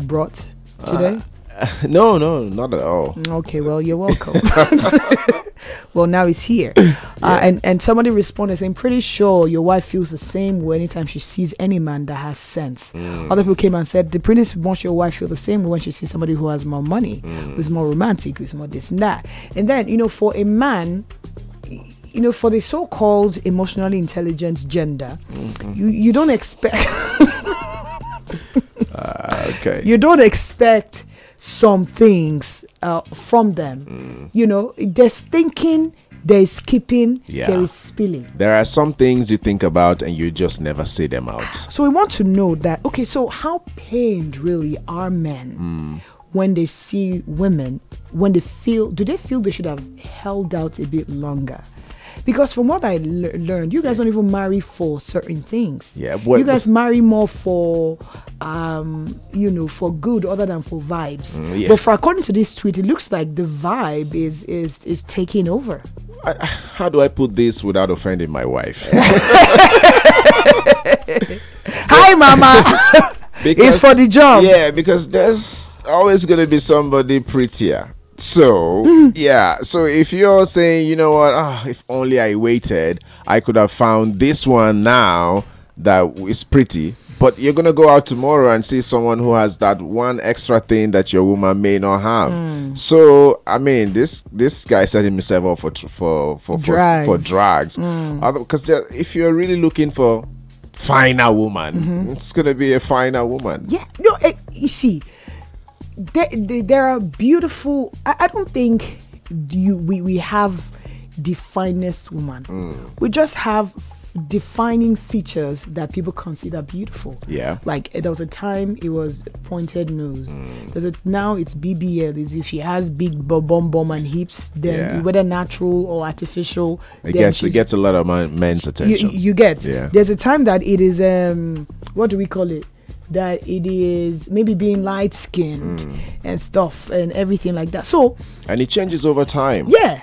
brought today? No, not at all. Okay, well, you're welcome. Well, now he's here. And somebody responded saying, pretty sure your wife feels the same way anytime she sees any man that has sense. Other people came and said, the pretty much your wife feel the same way when she sees somebody who has more money, who's more romantic, who's more this and that. And then, for a man, for the so-called emotionally intelligent gender, you don't expect... Okay. You don't expect some things from them. There's thinking, there's keeping, there is spilling. There are some things you think about and you just never say them out. So we want to know that, okay, so how pained really are men when they see women, do they feel they should have held out a bit longer? Because from what I learned, you guys don't even marry for certain things. Yeah, you guys marry more for, for good other than for vibes. But according to this tweet, it looks like the vibe is taking over. How do I put this without offending my wife? Hi, Mama. It's for the job. Yeah, because there's always going to be somebody prettier. So, so if you're saying, you know what, if only I waited, I could have found this one now that is pretty. But you're going to go out tomorrow and see someone who has that one extra thing that your woman may not have. So, I mean, this guy set himself up for drags. Because if you're really looking for finer woman, it's going to be a finer woman. Yeah, no, you see... There are beautiful. I don't think we have the finest woman. We just have defining features that people consider beautiful. Yeah. Like there was a time it was pointed nose. Now it's BBL. Is if she has big bum and hips, then whether natural or artificial, it gets a lot of men's attention. You get. Yeah. There's a time that it is what do we call it? That it is maybe being light skinned and stuff and everything like that. So and it changes over time. Yeah.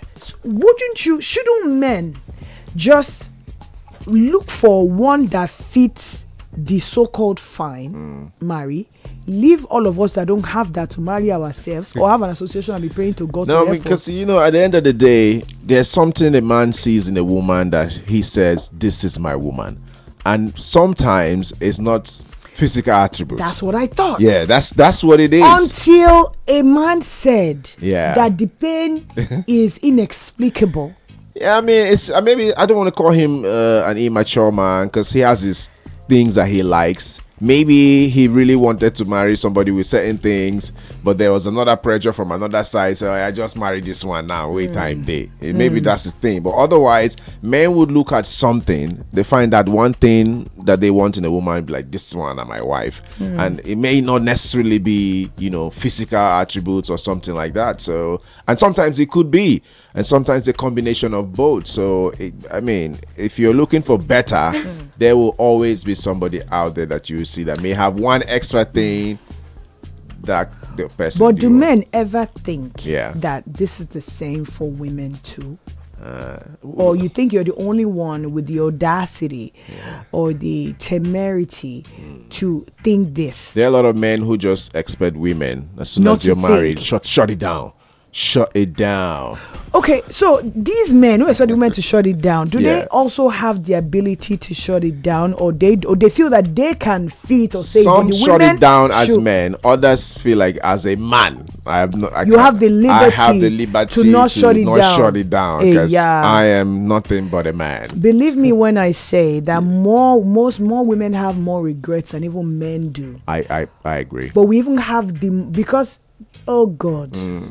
So shouldn't men just look for one that fits the so-called fine, marry, leave all of us that don't have that to marry ourselves or have an association and be praying to God? No, because at the end of the day, there's something a man sees in a woman that he says, this is my woman. And sometimes it's not physical attributes. That's what I thought. Yeah, that's what it is. Until a man said that the pain is inexplicable. Yeah, I mean, maybe I don't want to call him an immature man because he has his things that he likes. Maybe he really wanted to marry somebody with certain things, but there was another pressure from another side. So I just married this one now. Wait time day. Maybe that's the thing. But otherwise, men would look at something. They find that one thing that they want in a woman, be like, this one and my wife. And it may not necessarily be, physical attributes or something like that. So, and sometimes it could be. And sometimes a combination of both. So, if you're looking for better, there will always be somebody out there that you see that may have one extra thing that the person. But do men ever think that this is the same for women too? Or you think you're the only one with the audacity or the temerity to think this? There are a lot of men who just expect women as soon as you're married, shut it down. Shut it down. Okay, so these men who expect women to shut it down, do they also have the ability to shut it down, or they feel that they can feel it or say some shut it down as men, others feel like as a man I have the liberty to not shut it down because I am nothing but a man. Believe me when I say that more women have more regrets than even men do. I agree. But we even have because oh God.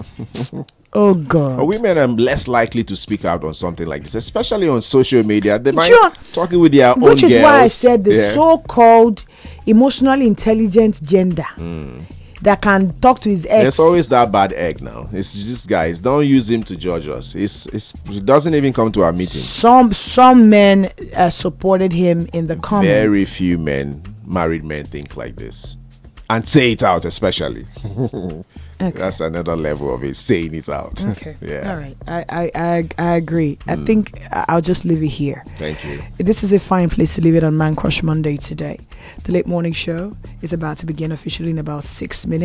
Oh God! Women are less likely to speak out on something like this, especially on social media. They might talking with their own girls. Which is why I said the so-called emotionally intelligent gender that can talk to his ex. There's always that bad egg now. It's just guys. Don't use him to judge us. He doesn't even come to our meetings. Some men supported him in the comments. Very few married men, think like this. And say it out, especially. Okay. That's another level of it, saying it out. Okay. Yeah. All right. I agree. I think I'll just leave it here. Thank you. This is a fine place to leave it on Man Crush Monday today. The Late Morning Show is about to begin officially in about 6 minutes.